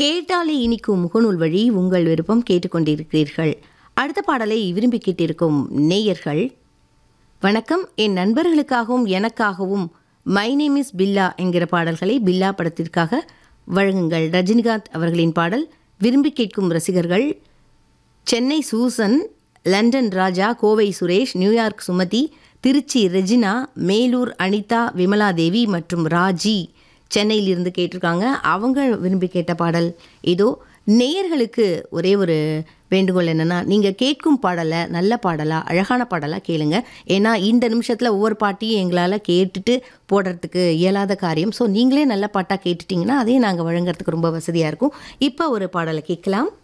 கேட்டாலே இனிக்கும் முகநூல் வழி உங்கள் விருப்பம் கேட்டுக்கொண்டிருக்கிறீர்கள். அடுத்த பாடலை விரும்பி கேட்டிருக்கும் நேயர்கள், வணக்கம், என் நண்பர்களுக்காகவும் எனக்காகவும் மை நேம் இஸ் பில்லா என்கிற பாடல்களை பில்லா படத்திற்காக வழங்குங்கள். ரஜினிகாந்த் அவர்களின் பாடல் விரும்பி கேட்கும் ரசிகர்கள் சென்னை சூசன், லண்டன் ராஜா, கோவை சுரேஷ், நியூயார்க் சுமதி, திருச்சி ரெஜினா, மேலூர் அனிதா, விமலாதேவி மற்றும் ராஜி சென்னையிலிருந்து கேட்டிருக்காங்க. அவங்க விரும்பி கேட்ட பாடல் இதோ. நேயர்களுக்கு ஒரே ஒரு வேண்டுகோள் என்னென்னா, நீங்கள் கேட்கும் பாடலை நல்ல பாடலாக அழகான பாடலாக கேளுங்க. ஏன்னா இந்த நிமிஷத்தில் ஒவ்வொரு பாட்டையும் எங்களால் கேட்டுட்டு போடுறதுக்கு இயலாத காரியம். ஸோ நீங்களே நல்ல பாட்டாக கேட்டுட்டிங்கன்னா அதையும் நாங்கள் வழங்குறதுக்கு ரொம்ப வசதியாக இருக்கும். இப்போ ஒரு பாடலை கேட்கலாம்.